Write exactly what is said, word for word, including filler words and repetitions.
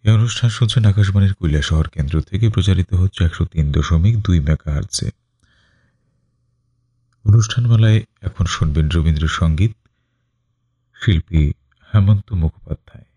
এই অনুষ্ঠান শুনছেন আকাশবাণীর কৈলাসহর কেন্দ্র থেকে, প্রচারিত হচ্ছে একশো তিন দশমিক দুই মেগাহার্টজে। অনুষ্ঠানমালায় এখন শুনবেন রবীন্দ্রসঙ্গীত, শিল্পী হেমন্ত মুখোপাধ্যায়।